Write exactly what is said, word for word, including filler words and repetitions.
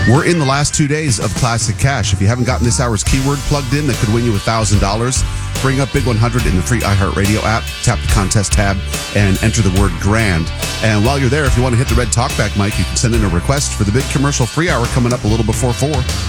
We're in the last two days of Classic Cash. If you haven't gotten this hour's keyword plugged in that could win you one thousand dollars, bring up Big one hundred in the free iHeartRadio app, tap the contest tab, and enter the word grand. And while you're there, if you want to hit the red talkback mic, you can send in a request for the big commercial free hour coming up a little before four.